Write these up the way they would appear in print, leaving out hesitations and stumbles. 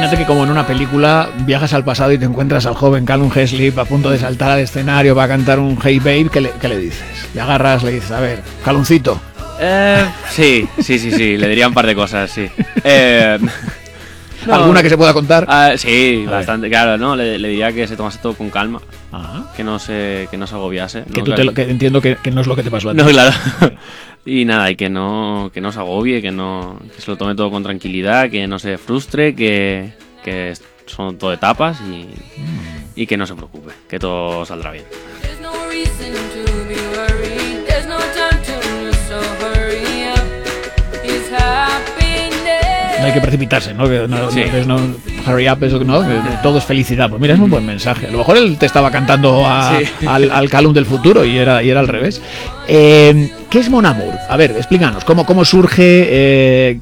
imagínate que como en una película viajas al pasado y te encuentras al joven Callum Heslip a punto de saltar al escenario para cantar un Hey Babe, ¿qué le dices? Le agarras, le dices, a ver, Calumcito. Sí, le diría un par de cosas, sí. No, ¿alguna que se pueda contar? Sí, bastante, claro, ¿no? Le diría que se tomase todo con calma. Ajá. Que no se agobiase. Que tú que entiendo que no es lo que te pasó a ti. No, claro. Y nada, y que no se agobie, que se lo tome todo con tranquilidad, que no se frustre, que son todo etapas y que no se preocupe, que todo saldrá bien. No hay que precipitarse, ¿no? No hurry up, eso, ¿no? Que todo es felicidad. Pues mira, es un buen mensaje. A lo mejor él te estaba cantando al Callum del futuro y era al revés. ¿Qué es Mon Amour? A ver, explícanos, ¿cómo surge?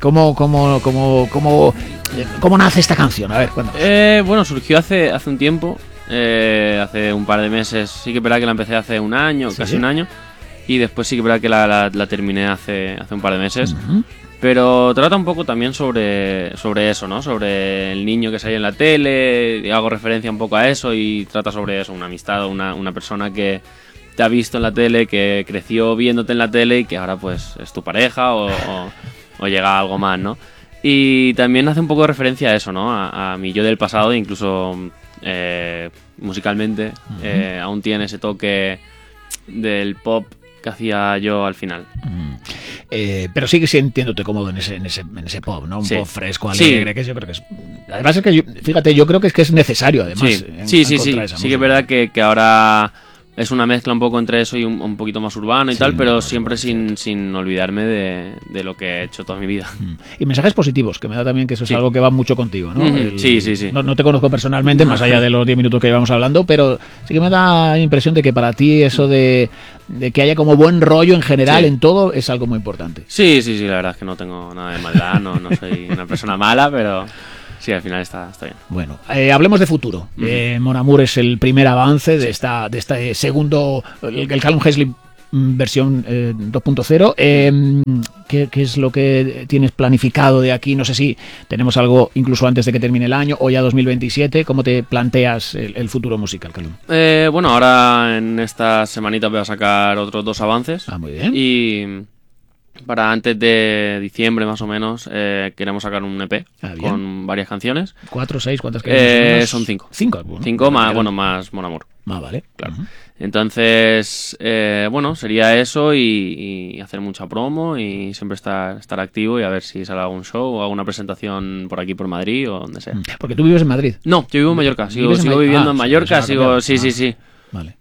¿Cómo nace esta canción? A ver, cuéntanos. Bueno, surgió hace un tiempo, hace un par de meses. Sí que es verdad que la empecé hace un año, casi un año. Y después sí que es verdad que la terminé hace un par de meses. Uh-huh. Pero trata un poco también sobre eso, ¿no? Sobre el niño que sale en la tele, y hago referencia un poco a eso y trata sobre eso, una amistad, una persona que te ha visto en la tele, que creció viéndote en la tele y que ahora pues es tu pareja o llega a algo más, ¿no? Y también hace un poco de referencia a eso, ¿no? A mi yo del pasado, incluso musicalmente, uh-huh. Aún tiene ese toque del pop que hacía yo al final. Pero sigue sintiéndote cómodo en ese pop, ¿no? Un pop fresco, alegre, que yo creo que es... Además es que, fíjate, yo creo que es necesario, además. Sí, que es verdad que ahora es una mezcla un poco entre eso y un poquito más urbano y tal, pero siempre sin olvidarme de lo que he hecho toda mi vida. Y mensajes positivos, que me da también que eso es algo que va mucho contigo, ¿no? Sí. No te conozco personalmente, más allá de los 10 minutos que llevamos hablando, pero sí que me da la impresión de que para ti eso de que haya como buen rollo en general en todo es algo muy importante. Sí, la verdad es que no tengo nada de maldad, no soy una persona mala, pero... Sí, al final está bien. Bueno, hablemos de futuro. Mon Amour es el primer avance de este segundo, el Callum Heslip versión 2.0. ¿Qué es lo que tienes planificado de aquí? No sé si tenemos algo incluso antes de que termine el año o ya 2027. ¿Cómo te planteas el futuro musical, Callum? Bueno, ahora en esta semanita voy a sacar otros 2 avances. Muy bien. Y... para antes de diciembre más o menos queremos sacar un EP con varias canciones. 4, 6, ¿cuántas queremos? Son 5. 5 más Mon Amour. Vale. Claro. Uh-huh. Entonces, sería eso y hacer mucha promo y siempre estar activo y a ver si sale algún show o alguna presentación por aquí por Madrid o donde sea. Porque tú vives en Madrid. No, yo vivo en Mallorca. Sigo viviendo en Mallorca. Sí. Vale.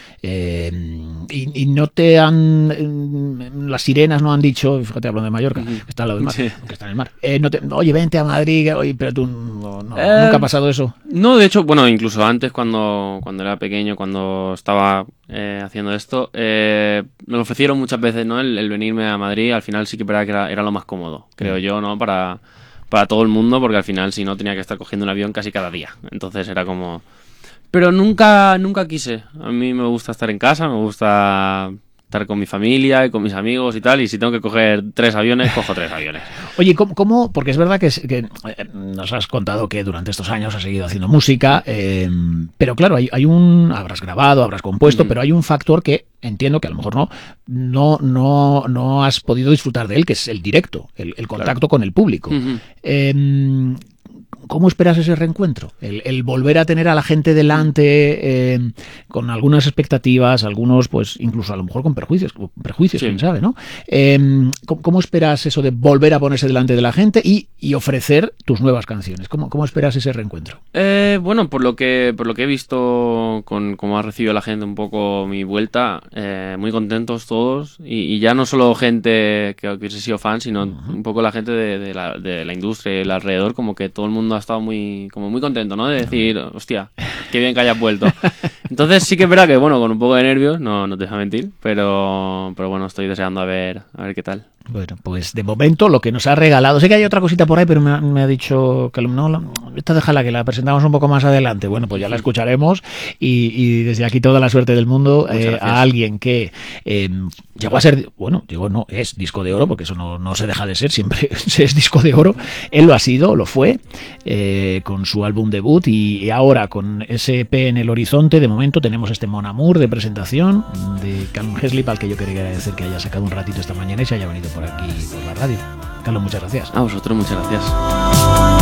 Y no te han... las sirenas no han dicho, fíjate, hablando de Mallorca, que está al lado del mar, que está en el mar, oye, vente a Madrid, pero tú nunca ha pasado eso. No, de hecho, bueno, incluso antes cuando era pequeño, cuando estaba haciendo esto, me lo ofrecieron muchas veces, ¿no? El venirme a Madrid. Al final sí que era lo más cómodo, creo yo, ¿no? Para todo el mundo, porque al final si no tenía que estar cogiendo un avión casi cada día, entonces era como... Pero nunca quise. A mí me gusta estar en casa, me gusta estar con mi familia y con mis amigos y tal, y si tengo que coger 3 aviones, cojo 3 aviones. Oye, ¿cómo? Porque es verdad que nos has contado que durante estos años has seguido haciendo música, pero claro, habrás grabado, habrás compuesto, pero hay un factor que entiendo que a lo mejor no has podido disfrutar de él, que es el directo, el contacto con el público. ¿Cómo esperas ese reencuentro? El volver a tener a la gente delante con algunas expectativas, algunos pues incluso a lo mejor con prejuicios, quién sabe, ¿no? ¿Cómo esperas eso de volver a ponerse delante de la gente y ofrecer tus nuevas canciones? ¿Cómo esperas ese reencuentro? Bueno, por lo que he visto, con cómo ha recibido la gente un poco mi vuelta, muy contentos todos y ya no solo gente que hubiese sido fan, sino un poco la gente de la industria y el alrededor, como que todo el mundo ha estado muy contento, ¿no? De decir, hostia, qué bien que hayas vuelto. Entonces sí que es verdad que, bueno, con un poco de nervios, no te dejo mentir, pero bueno, estoy deseando a ver qué tal. Bueno, pues de momento lo que nos ha regalado, sé que hay otra cosita por ahí, pero me ha dicho que no esta déjala que la presentamos un poco más adelante. Bueno, pues ya la escucharemos y desde aquí toda la suerte del mundo a alguien que llegó a ser, es disco de oro, porque eso no se deja de ser, siempre es disco de oro. Él lo ha sido, lo fue, con su álbum debut y ahora con ese EP en el horizonte. De momento tenemos este Mon Amour de presentación de Callum Heslip, al que yo quería agradecer que haya sacado un ratito esta mañana y se haya venido por aquí por la radio. Carlos, muchas gracias. A vosotros, muchas gracias.